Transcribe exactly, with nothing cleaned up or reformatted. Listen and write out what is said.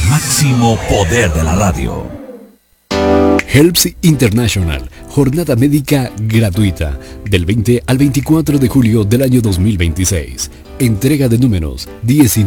máximo poder de la radio. Helps International, jornada médica gratuita, del veinte al veinticuatro de julio del año dos mil veintiséis. Entrega de números diecinueve.